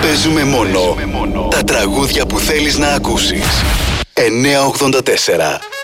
Παίζουμε μόνο τα τραγούδια που θέλεις να ακούσεις. 984